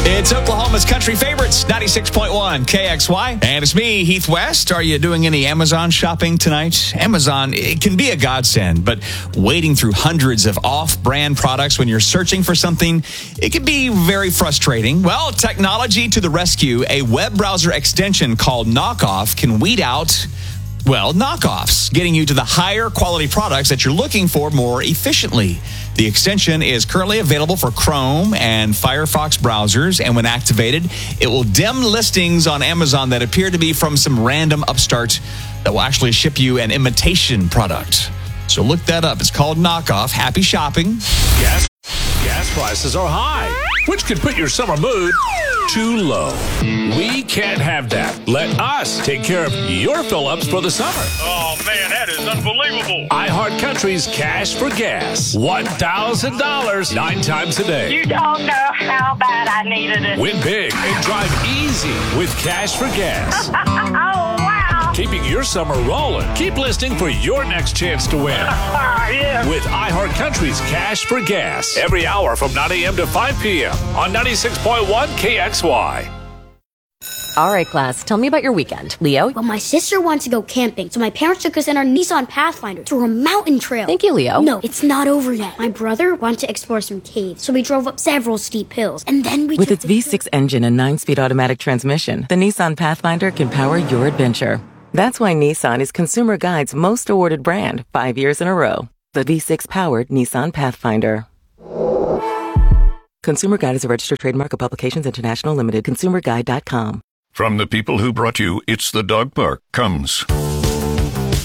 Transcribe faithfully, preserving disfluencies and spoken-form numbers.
It's Oklahoma's country favorites, ninety-six point one K X Y. And it's me, Heath West. Are you doing any Amazon shopping tonight? Amazon, it can be a godsend, but wading through hundreds of off-brand products when you're searching for something, it can be very frustrating. Well, technology to the rescue. A web browser extension called Knockoff can weed out, well, knockoffs, getting you to the higher quality products that you're looking for more efficiently. The extension is currently available for Chrome and Firefox browsers, and when activated, it will dim listings on Amazon that appear to be from some random upstart that will actually ship you an imitation product. So look that up. It's called Knockoff. Happy shopping. Gas, gas prices are high, which could put your summer mood too low. We can't have that. Let us take care of your fill-ups for the summer. Oh, man, that is unbelievable. iHeart Country's Cash for Gas. one thousand dollars nine times a day. You don't know how bad I needed it. Win big and drive easy with Cash for Gas. Oh, wow. Keeping your summer rolling. Keep listening for your next chance to win. Yeah. With iHeart Country's Cash for Gas. Every hour from nine a.m. to five p.m. on ninety-six point one K X Y. All right, class, tell me about your weekend. Leo? Well, my sister wanted to go camping, so my parents took us in our Nissan Pathfinder through a mountain trail. Thank you, Leo. No, it's not over yet. My brother wanted to explore some caves, so we drove up several steep hills, and then we With took its the V six engine and nine-speed automatic transmission, the Nissan Pathfinder can power your adventure. That's why Nissan is Consumer Guide's most awarded brand, five years in a row. The V six-powered Nissan Pathfinder. Consumer Guide is a registered trademark of Publications International Limited. consumer guide dot com. From the people who brought you It's the Dog Park comes